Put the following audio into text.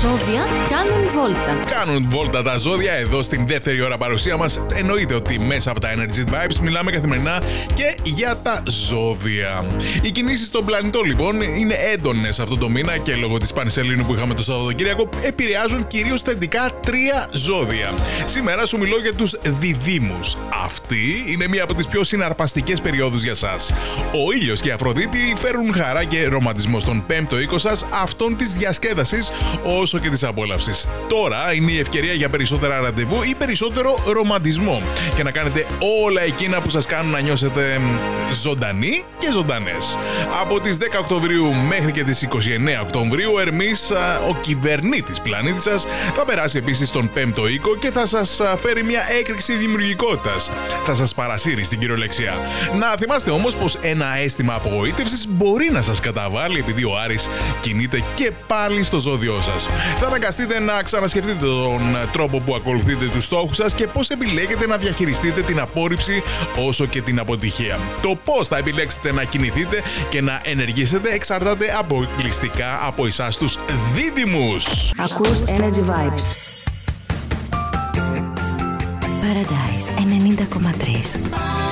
ζώδια κάνουν βόλτα. Κάνουν βόλτα τα ζώδια εδώ στην δεύτερη ώρα παρουσία μας. Εννοείται ότι μέσα από τα Energy Vibes μιλάμε καθημερινά και για τα ζώδια. Οι κινήσεις στον πλανητό λοιπόν είναι έντονες αυτό το μήνα και λόγω της Πανσελήνου που είχαμε το Σαββατοκύριακο επηρεάζουν κυρίως θετικά 3 ζώδια. Σήμερα σου μιλώ για τους διδύμους. Αυτή είναι μία από τις πιο συναρπαστικές περιόδους για σας. Ο ήλιος και η Αφροδίτη φέρουν χαρά και ρομαντισμό στον 5ο οίκο σας, αυτόν της διασκέδασης όσο και της απόλαυσης. Τώρα είναι η ευκαιρία για περισσότερα ραντεβού ή περισσότερο ρομαντισμό και να κάνετε όλα εκείνα που σας κάνουν να νιώσετε ζωντανοί και ζωντανές. Από τις 10 Οκτωβρίου μέχρι και τις 29 Οκτωβρίου, ο Ερμής, ο κυβερνήτης πλανήτη σας, θα περάσει επίσης στον 5ο οίκο και θα σας φέρει μια έκρηξη δημιουργικότητας. Θα σας παρασύρει στην κυριολεξία. Να θυμάστε όμως πως ένα αίσθημα απογοήτευσης μπορεί να σας καταβάλει επειδή ο Άρης κινείται και πάλι στο ζώδιό σας. Θα αναγκαστείτε να ξανασκεφτείτε τον τρόπο που ακολουθείτε τους στόχους σας και πώς επιλέγετε να διαχειριστείτε την απόρριψη όσο και την αποτυχία. Το πώς θα επιλέξετε να κινηθείτε και να ενεργήσετε εξαρτάται αποκλειστικά από εσάς τους δίδυμους. Ακούς Energy Vibes. Paradise 90,3.